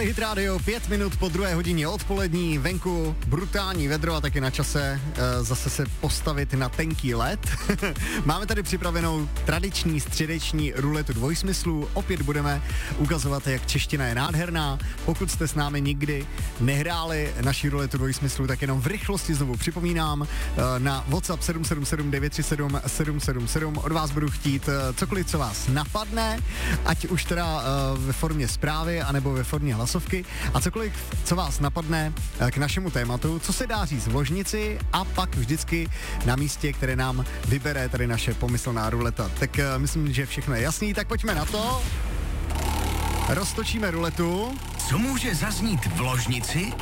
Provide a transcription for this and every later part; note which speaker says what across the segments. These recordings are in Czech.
Speaker 1: Hit Radio, 5 minut po 2 hodině odpolední, venku brutální vedro a taky na čase zase se postavit na tenký led. Máme tady připravenou tradiční středeční ruletu dvojsmyslů, opět budeme ukazovat, jak čeština je nádherná. Pokud jste s námi nikdy nehráli naši ruletu dvojsmyslů, tak jenom v rychlosti znovu připomínám na WhatsApp 777 937 777. Od vás budu chtít cokoliv, co vás napadne, ať už teda ve formě zprávy, anebo ve formě hlasovky a cokoliv, co vás napadne k našemu tématu, co se dá říct v ložnici a pak vždycky na místě, které nám vybere tady naše pomyslná ruleta. Tak myslím, že všechno je jasný, tak pojďme na to. Roztočíme ruletu.
Speaker 2: Co může zaznít v ložnici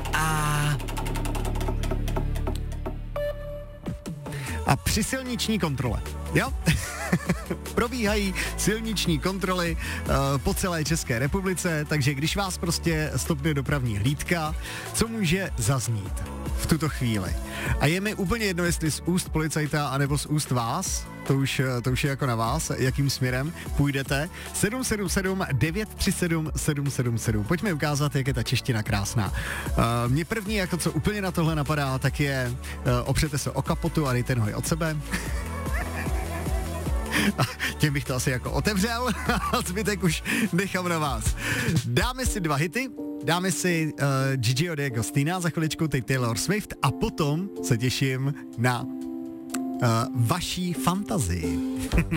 Speaker 1: A při silniční kontrole, jo? Probíhají silniční kontroly po celé České republice, takže když vás prostě stopne dopravní hlídka, co může zaznít v tuto chvíli? A je mi úplně jedno, jestli z úst policajta, anebo z úst vás, to už je jako na vás, jakým směrem půjdete. 777 937 777. Pojďme ukázat, jak je ta čeština krásná. Mě první, jako co úplně na tohle napadá, tak je opřete se o kapotu a dejte nohy od sebe. Tím bych to asi jako otevřel a zbytek už nechám na vás. Dáme si 2 hity, dáme si Gigi D'Agostino za chviličku, teď Taylor Swift a potom se těším na vaší fantazii.